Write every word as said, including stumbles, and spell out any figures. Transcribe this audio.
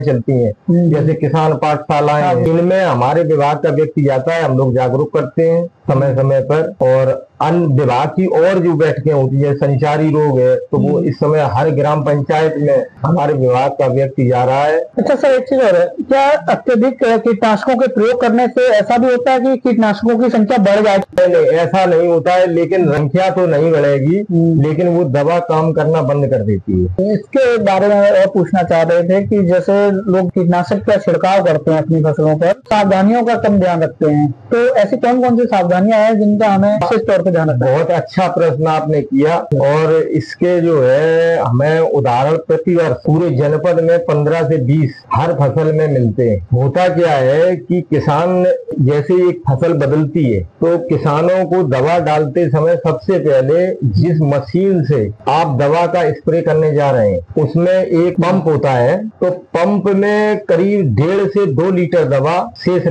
चलती हैं, जैसे किसान पाठशालाएं हैं, इनमें हमारे विभाग का व्यक्ति जाता है, हम लोग जागरूक करते हैं समय समय पर। और अन्य विभाग की और जो बैठकें होती है, संचारी रोग है, तो वो इस समय हर ग्राम पंचायत में हमारे विभाग का व्यक्ति जा रहा है। अच्छा सर, एक चीज और है, क्या अत्यधिक कीटनाशकों के प्रयोग करने से ऐसा भी होता है कि कीटनाशकों की संख्या बढ़ जाए? नहीं, ऐसा नहीं होता है, लेकिन संख्या तो नहीं बढ़ेगी, लेकिन वो दवा काम करना बंद कर देती है। इसके बारे में और पूछना चाह रहे थे कि जैसे लोग कीटनाशक का छिड़काव करते हैं अपनी फसलों पर, सावधानियों का कम ध्यान रखते हैं, तो ऐसी कौन कौन सी सावधानियां हैं जिनका हमें विशेष तौर पर ध्यान रखना है? बहुत अच्छा प्रश्न आपने किया, और इसके जो है हमें उदाहरण प्रतिवर्ष पूरे जनपद में पंद्रह से बीस हर फसल में मिलते हैं। होता क्या है कि किसान जैसे एक फसल बदलती है, तो किसानों को दवा डालते समय सबसे पहले जिस मशीन से आप दवा का स्प्रे करने जा रहे हैं उसमें एक पंप होता है, तो पंप में करीब डेढ़ से दो लीटर दवा शेष